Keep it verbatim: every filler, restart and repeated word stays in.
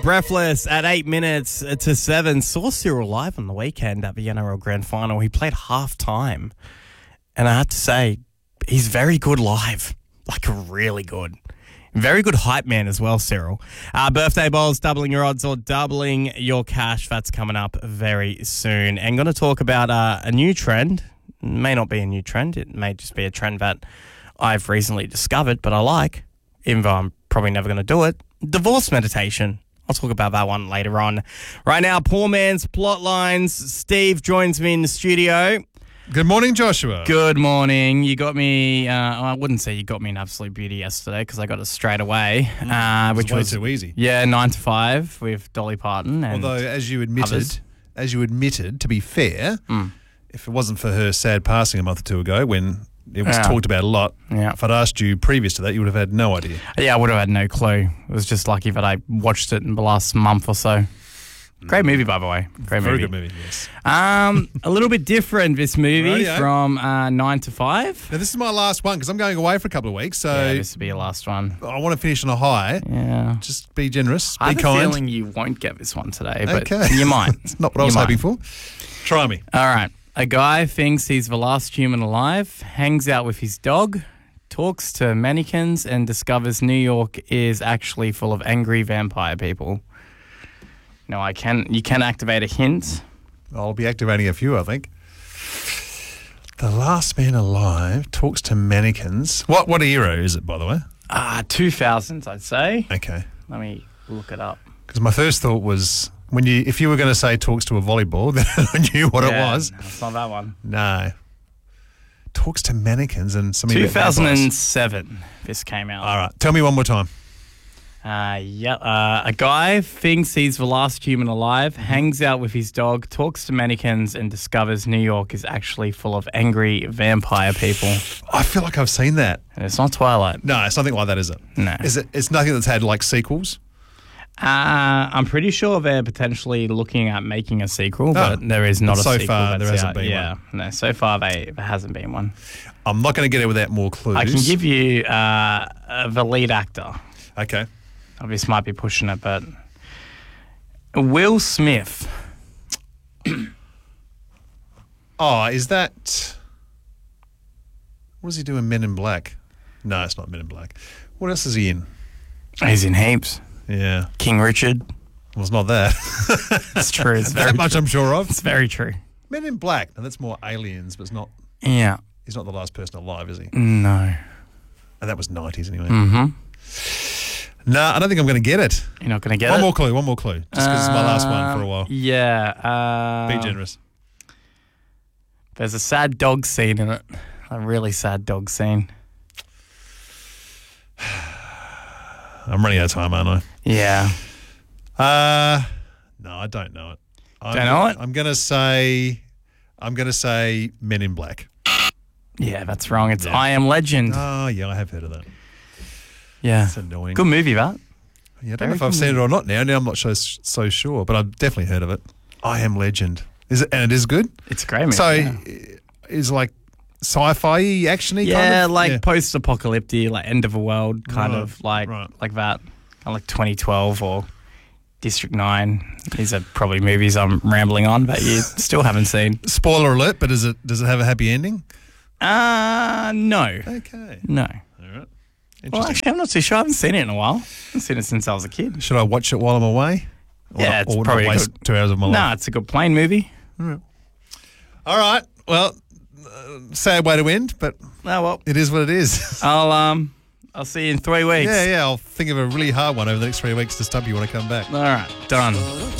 Breathless at eight minutes to seven. Saw Cyril live on the weekend at the N R L Grand Final. He played half time. And I have to say, he's very good live. Like, really good. Very good hype man as well, Cyril. Uh, birthday bowls, doubling your odds or doubling your cash. That's coming up very soon. And going to talk about uh, a new trend. May not be a new trend. It may just be a trend that I've recently discovered, but I like, even though I'm probably never going to do it. Divorce meditation. I'll talk about that one later on. Right now, Poor Man's Plotlines. Steve joins me in the studio. Good morning, Joshua. Good morning. You got me, uh, I wouldn't say you got me an absolute beauty yesterday because I got it straight away. Uh, which way was too easy. Yeah, nine to five with Dolly Parton. And Although, as you admitted, others. as you admitted, to be fair, Mm. if it wasn't for her sad passing a month or two ago when it was Yeah. talked about a lot, Yeah. if I'd asked you previous to that, you would have had no idea. Yeah, I would have had no clue. It was just lucky that I watched it in the last month or so. Great movie, by the way. Great Very movie. good movie, yes. Um, a little bit different, this movie, Radio. from uh, nine to five. Now, this is my last one because I'm going away for a couple of weeks, so Yeah, this will be your last one. I want to finish on a high. Yeah. Just be generous, I be have kind. a feeling you won't get this one today, but Okay. you might. It's not what I You was might. hoping for. Try me. All right. A guy thinks he's the last human alive, hangs out with his dog, talks to mannequins, and discovers New York is actually full of angry vampire people. Now, I can you can activate a hint. I'll be activating a few, I think. The last man alive talks to mannequins. What what era is it, by the way? Ah, two thousands, I'd say. Okay. Let me look it up. Because my first thought was, when you if you were going to say talks to a volleyball, then I knew what Yeah, it was. No, it's not that one. No. Talks to mannequins and something two about vampires. thousand seven, this came out. All right. Tell me one more time. Uh, yeah, uh, a guy thinks he's the last human alive, hangs out with his dog, talks to mannequins, and discovers New York is actually full of angry vampire people. I feel like I've seen that. And it's not Twilight. No, it's nothing like that, is it? No. Is it? It's nothing that's had like sequels. Uh, I'm pretty sure they're potentially looking at making a sequel, but there is not But a so sequel. far, that's there hasn't out. been yeah, no, so far they, there hasn't been one. I'm not going to get it without more clues. I can give you uh, uh, the lead actor. Okay. This might be pushing it, but Will Smith. Oh, is that... What does he do in Men in Black? No, it's not Men in Black. What else is he in? He's in heaps. Yeah. King Richard. Well, it's not that. It's true. It's very that much true. I'm sure of. It's very true. Men in Black. Now, that's more aliens, but it's not... Yeah. He's not the last person alive, is he? No. And that was nineties anyway. Mm-hmm. No, I don't think I'm going to get it. You're not going to get one it? more clue, one more clue. Just because it's my last one for a while. Yeah. Uh, Be generous. There's a sad dog scene in it. A really sad dog scene. I'm running out of time, aren't I? Yeah. Uh, no, I don't know it. I'm, Don't know it? I'm going to say... I'm going to say Men in Black. Yeah, that's wrong. It's Yeah. I Am Legend. Oh, yeah, I have heard of that. yeah. It's annoying. Good movie, that. Yeah, I don't Very know if I've good seen it or not now. Now I'm not so, so sure, but I've definitely heard of it. I Am Legend. Is it? And it is good? It's a great movie. So, yeah, is like sci-fi, actiony yeah kind of? like Yeah. post-apocalyptic, like end of the world, kind Right, of like right. like that. Kind of like twenty twelve or District nine. These are probably movies I'm rambling on, but you still haven't seen. Spoiler alert, but does it, does it have a happy ending? Uh, no. Okay. No. All right. Well, Interesting. actually, I'm not too sure. I haven't seen it in a while. I haven't seen it since I was a kid. Should I watch it while I'm away? Or Yeah, not, it's or not probably a waste good- two hours of my No, life? it's a good plane movie. All right. Well, uh, sad way to end, but Oh, well. it is what it is. I'll, um, I'll see you in three weeks. yeah, yeah. I'll think of a really hard one over the next three weeks to stop you when I come back. All right. Done.